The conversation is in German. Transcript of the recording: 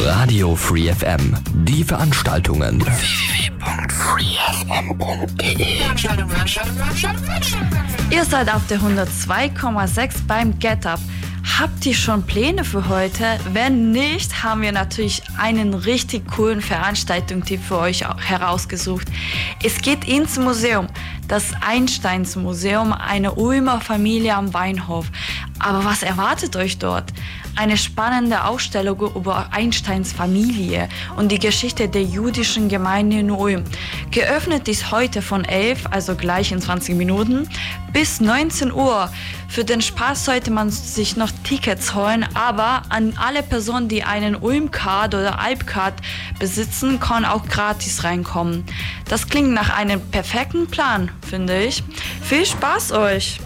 Radio Free FM. Die Veranstaltungen. www.freefm.de. Ihr seid auf der 102,6 beim Get Up. Habt ihr schon Pläne für heute? Wenn nicht, haben wir natürlich einen richtig coolen Veranstaltungstipp für euch herausgesucht. Es geht ins Museum, das Einsteins Museum, eine Ulmer Familie am Weinhof. Aber was erwartet euch dort? Eine spannende Ausstellung über Einsteins Familie und die Geschichte der jüdischen Gemeinde in Ulm. Geöffnet ist heute von 11, also gleich in 20 Minuten, bis 19 Uhr. Für den Spaß sollte man sich noch Tickets holen, aber an alle Personen, die einen Ulm-Card oder Alp-Card besitzen, können auch gratis reinkommen. Das klingt nach einem perfekten Plan, finde ich. Viel Spaß euch!